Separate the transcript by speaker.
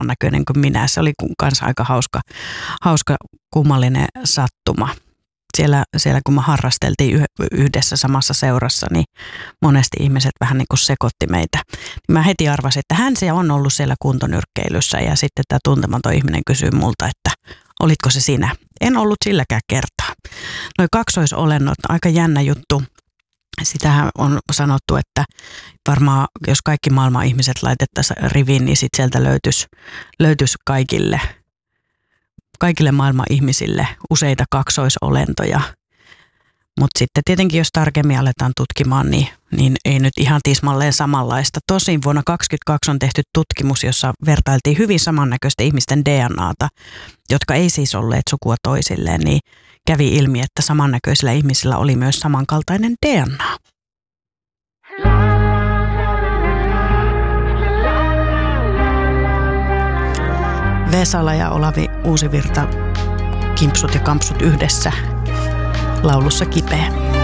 Speaker 1: näköinen kuin minä. Se oli kanssa aika hauska kummallinen sattuma. Siellä kun me harrasteltiin yhdessä samassa seurassa, niin monesti ihmiset vähän niin kuin sekoitti meitä. Mä heti arvasin, että hän se on ollut siellä kuntonyrkkeilyssä ja sitten tämä tuntematon ihminen kysyi multa, että olitko se sinä? En ollut silläkään kertaa. Noi kaksoisolennot, aika jännä juttu. Sitähän on sanottu, että varmaan jos kaikki maailman ihmiset laitettaisiin riviin, niin sitten sieltä löytyisi kaikille maailman ihmisille useita kaksoisolentoja. Mutta sitten tietenkin, jos tarkemmin aletaan tutkimaan, niin ei nyt ihan tismalleen samanlaista. Tosin vuonna 2022 on tehty tutkimus, jossa vertailtiin hyvin samannäköisten ihmisten DNAta, jotka ei siis olleet sukua toisilleen, niin kävi ilmi, että samannäköisillä ihmisillä oli myös samankaltainen DNA. Vesala ja Olavi Uusivirta, Kimpsut ja Kampsut yhdessä, laulussa Kipeä.